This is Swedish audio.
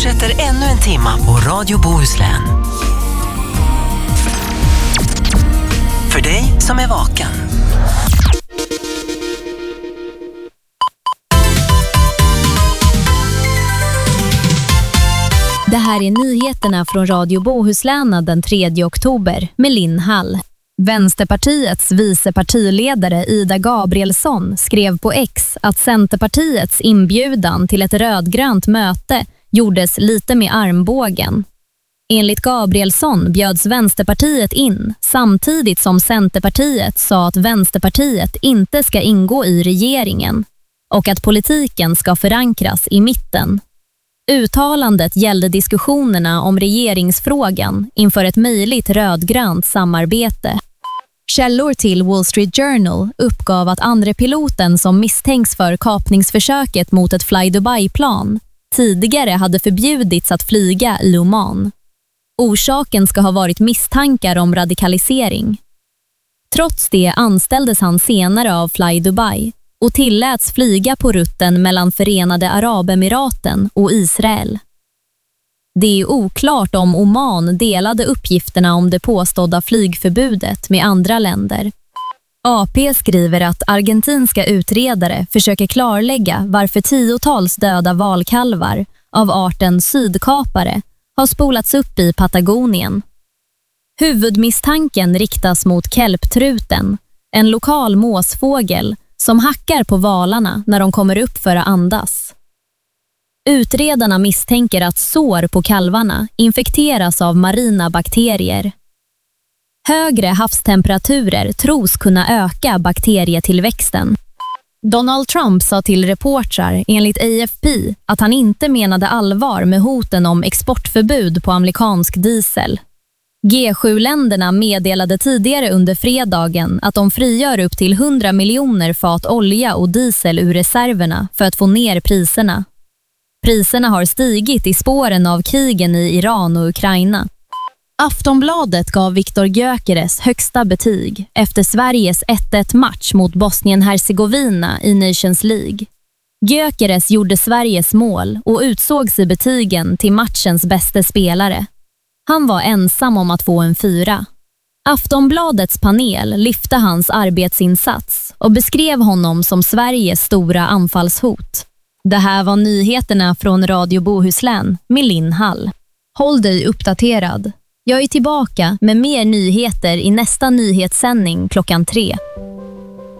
fortsätter ännu en timma på Radio Bohuslän. För dig som är vaken. Det här är nyheterna från Radio Bohuslän den 3 oktober med Linn Hall. Vänsterpartiets vicepartiledare Ida Gabrielsson skrev på X att Centerpartiets inbjudan till ett rödgrönt möte gjordes lite med armbågen. Enligt Gabrielsson bjöds Vänsterpartiet in samtidigt som Centerpartiet sa att Vänsterpartiet inte ska ingå i regeringen och att politiken ska förankras i mitten. Uttalandet gällde diskussionerna om regeringsfrågan inför ett möjligt rödgrönt samarbete. Källor till Wall Street Journal uppgav att andre piloten som misstänks för kapningsförsöket mot ett Fly Dubai-plan tidigare hade förbjudits att flyga i Oman. Orsaken ska ha varit misstankar om radikalisering. Trots det anställdes han senare av Fly Dubai och tilläts flyga på rutten mellan Förenade Arabemiraten och Israel. Det är oklart om Oman delade uppgifterna om det påstådda flygförbudet med andra länder. AP skriver att argentinska utredare försöker klarlägga varför tiotals döda valkalvar av arten sydkapare har spolats upp i Patagonien. Huvudmisstanken riktas mot kelptruten, en lokal måsfågel som hackar på valarna när de kommer upp för att andas. Utredarna misstänker att sår på kalvarna infekteras av marina bakterier. Högre havstemperaturer tros kunna öka bakterietillväxten. Donald Trump sa till reportrar enligt AFP att han inte menade allvar med hoten om exportförbud på amerikansk diesel. G7-länderna meddelade tidigare under fredagen att de frigör upp till 100 miljoner fat olja och diesel ur reserverna för att få ner priserna. Priserna har stigit i spåren av krigen i Iran och Ukraina. Aftonbladet gav Viktor Gyökeres högsta betyg efter Sveriges 1-1-match mot Bosnien-Hercegovina i Nations League. Gyökeres gjorde Sveriges mål och utsågs i betygen till matchens bästa spelare. Han var ensam om att få en 4. Aftonbladets panel lyfte hans arbetsinsats och beskrev honom som Sveriges stora anfallshot. Det här var nyheterna från Radio Bohuslän med Linn Hall. Håll dig uppdaterad. Jag är tillbaka med mer nyheter i nästa nyhetssändning klockan 3.